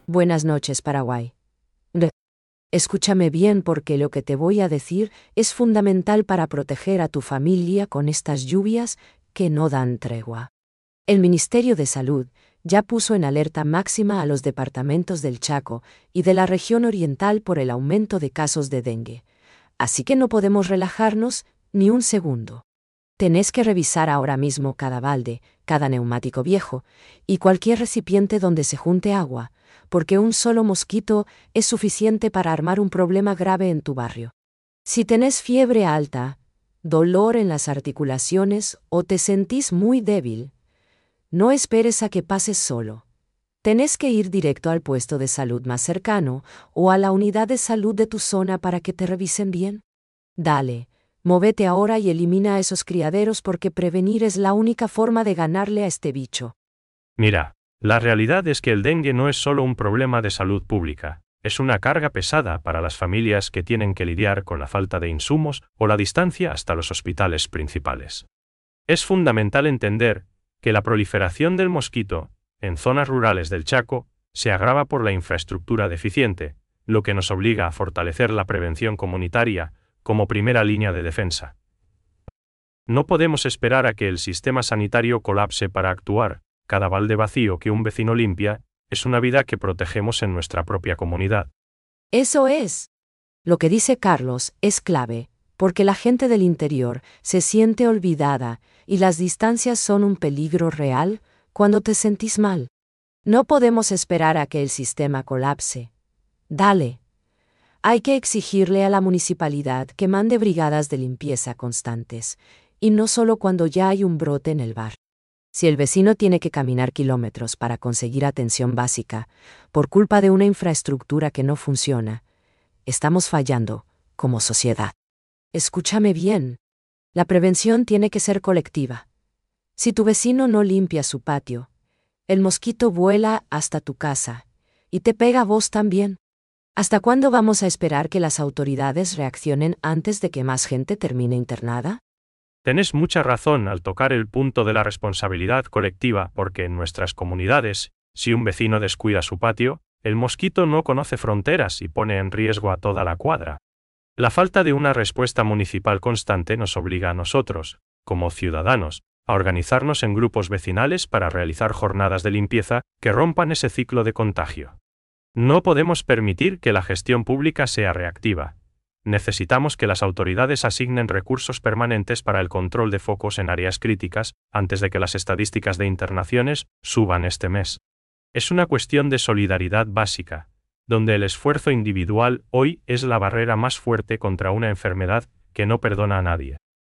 Buenas noches, Paraguay. De- Escúchame bien porque lo que te voy a decir es fundamental para proteger a tu familia con estas lluvias que no dan tregua. El Ministerio de Salud ya puso en alerta máxima a los departamentos del Chaco y de la región oriental por el aumento de casos de dengue. Así que no podemos relajarnos ni un segundo. Tenés que revisar ahora mismo cada balde, cada neumático viejo y cualquier recipiente donde se junte agua, porque un solo mosquito es suficiente para armar un problema grave en tu barrio. Si tenés fiebre alta, dolor en las articulaciones o te sentís muy débil, no esperes a que pases solo. Tenés que ir directo al puesto de salud más cercano o a la unidad de salud de tu zona para que te revisen bien. Dale, móvete ahora y elimina a esos criaderos porque prevenir es la única forma de ganarle a este bicho. Mira, la realidad es que el dengue no es solo un problema de salud pública, es una carga pesada para las familias que tienen que lidiar con la falta de insumos o la distancia hasta los hospitales principales. Es fundamental entender que la proliferación del mosquito, en zonas rurales del Chaco, se agrava por la infraestructura deficiente, lo que nos obliga a fortalecer la prevención comunitaria como primera línea de defensa. No podemos esperar a que el sistema sanitario colapse para actuar. Cada balde vacío que un vecino limpia es una vida que protegemos en nuestra propia comunidad. Eso es. Lo que dice Carlos es clave, porque la gente del interior se siente olvidada y las distancias son un peligro real cuando te sentís mal. No podemos esperar a que el sistema colapse. Dale. Hay que exigirle a la municipalidad que mande brigadas de limpieza constantes, y no solo cuando ya hay un brote en el bar. Si el vecino tiene que caminar kilómetros para conseguir atención básica, por culpa de una infraestructura que no funciona, estamos fallando como sociedad. Escúchame bien. La prevención tiene que ser colectiva. Si tu vecino no limpia su patio, el mosquito vuela hasta tu casa y te pega a vos también. ¿Hasta cuándo vamos a esperar que las autoridades reaccionen antes de que más gente termine internada? Tenés mucha razón al tocar el punto de la responsabilidad colectiva porque en nuestras comunidades, si un vecino descuida su patio, el mosquito no conoce fronteras y pone en riesgo a toda la cuadra. La falta de una respuesta municipal constante nos obliga a nosotros, como ciudadanos, a organizarnos en grupos vecinales para realizar jornadas de limpieza que rompan ese ciclo de contagio. No podemos permitir que la gestión pública sea reactiva. Necesitamos que las autoridades asignen recursos permanentes para el control de focos en áreas críticas antes de que las estadísticas de internaciones suban este mes. Es una cuestión de solidaridad básica, donde el esfuerzo individual hoy es la barrera más fuerte contra una enfermedad que no perdona a nadie.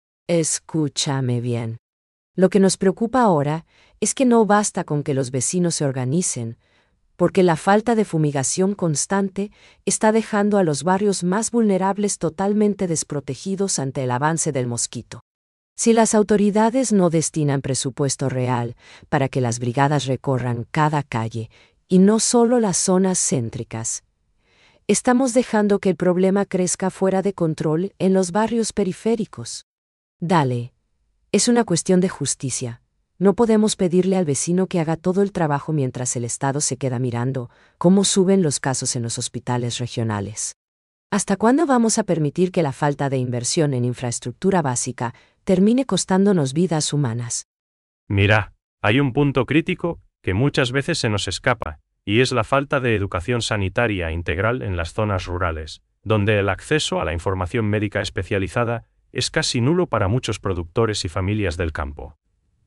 Escúchame bien. Lo que nos preocupa ahora es que no basta con que los vecinos se organicen, porque la falta de fumigación constante está dejando a los barrios más vulnerables totalmente desprotegidos ante el avance del mosquito. Si las autoridades no destinan presupuesto real para que las brigadas recorran cada calle, y no solo las zonas céntricas, estamos dejando que el problema crezca fuera de control en los barrios periféricos. Dale. Es una cuestión de justicia. No podemos pedirle al vecino que haga todo el trabajo mientras el Estado se queda mirando cómo suben los casos en los hospitales regionales. ¿Hasta cuándo vamos a permitir que la falta de inversión en infraestructura básica termine costándonos vidas humanas? Mira, hay un punto crítico que muchas veces se nos escapa, y es la falta de educación sanitaria integral en las zonas rurales, donde el acceso a la información médica especializada es casi nulo para muchos productores y familias del campo.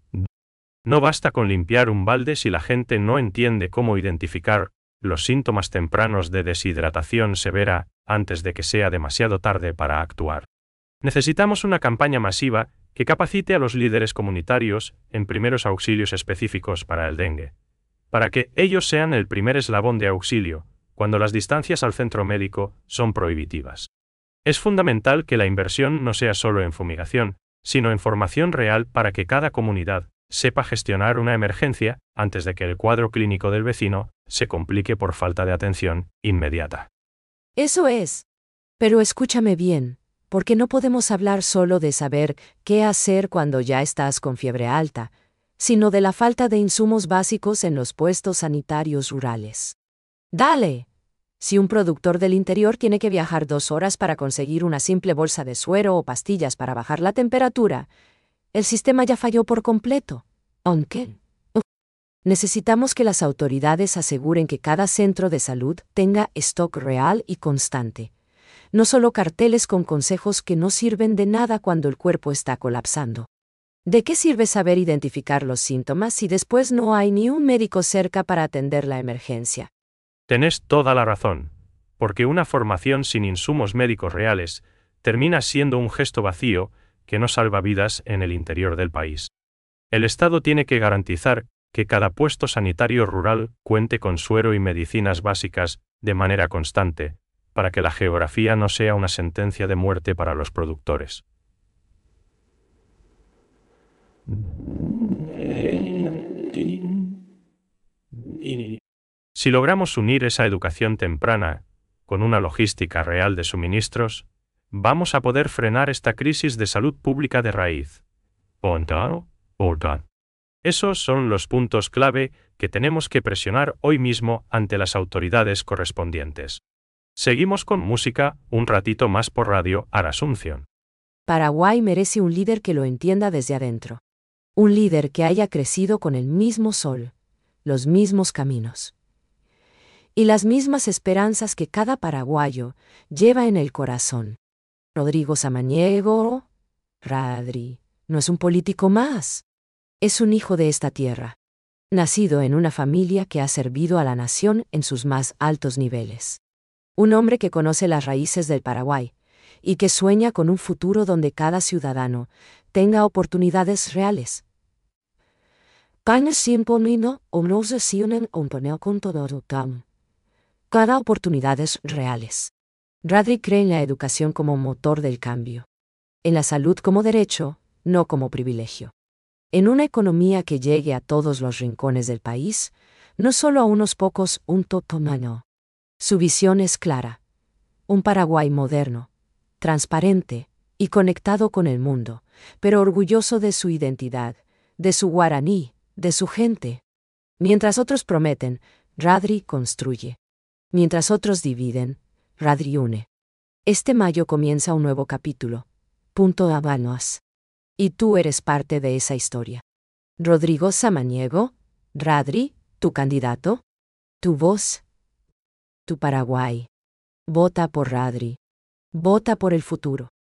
No basta con limpiar un balde si la gente no entiende cómo identificar los síntomas tempranos de deshidratación severa antes de que sea demasiado tarde para actuar. Necesitamos una campaña masiva que capacite a los líderes comunitarios en primeros auxilios específicos para el dengue, para que ellos sean el primer eslabón de auxilio cuando las distancias al centro médico son prohibitivas. Es fundamental que la inversión no sea solo en fumigación, sino en formación real para que cada comunidad sepa gestionar una emergencia antes de que el cuadro clínico del vecino se complique por falta de atención inmediata. Eso es. Pero escúchame bien, porque no podemos hablar solo de saber qué hacer cuando ya estás con fiebre alta, sino de la falta de insumos básicos en los puestos sanitarios rurales. Dale. Si un productor del interior tiene que viajar 2 horas para conseguir una simple bolsa de suero o pastillas para bajar la temperatura, el sistema ya falló por completo. Aunque necesitamos que las autoridades aseguren que cada centro de salud tenga stock real y constante. No solo carteles con consejos que no sirven de nada cuando el cuerpo está colapsando. ¿De qué sirve saber identificar los síntomas si después no hay ni un médico cerca para atender la emergencia? Tenés toda la razón, porque una formación sin insumos médicos reales termina siendo un gesto vacío que no salva vidas en el interior del país. El Estado tiene que garantizar que cada puesto sanitario rural cuente con suero y medicinas básicas de manera constante, para que la geografía no sea una sentencia de muerte para los productores. Si logramos unir esa educación temprana con una logística real de suministros, vamos a poder frenar esta crisis de salud pública de raíz. Esos son los puntos clave que tenemos que presionar hoy mismo ante las autoridades correspondientes. Seguimos con música un ratito más por Radio Asunción. Paraguay merece un líder que lo entienda desde adentro. Un líder que haya crecido con el mismo sol, los mismos caminos y las mismas esperanzas que cada paraguayo lleva en el corazón. Rodrigo Samaniego, Radri, no es un político más. Es un hijo de esta tierra, nacido en una familia que ha servido a la nación en sus más altos niveles. Un hombre que conoce las raíces del Paraguay y que sueña con un futuro donde cada ciudadano tenga oportunidades reales. Cada oportunidades reales. Radri cree en la educación como motor del cambio. En la salud como derecho, no como privilegio. En una economía que llegue a todos los rincones del país, no solo a unos pocos, un totomano. Su visión es clara. Un Paraguay moderno, transparente y conectado con el mundo, pero orgulloso de su identidad, de su guaraní, de su gente. Mientras otros prometen, Radri construye. Mientras otros dividen, Radri une. Este mayo comienza un nuevo capítulo. Habanos. Y tú eres parte de esa historia. Rodrigo Samaniego, Radri, tu candidato, tu voz, tu Paraguay. Vota por Radri. Vota por el futuro.